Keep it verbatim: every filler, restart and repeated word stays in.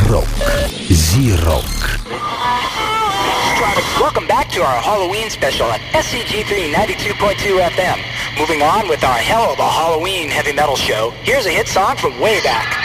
Rock. Z-Rock. Welcome back to our Halloween special at S C G three ninety-two point two F M. Moving on with our Hell of a Halloween heavy metal show, here's a hit song from way back.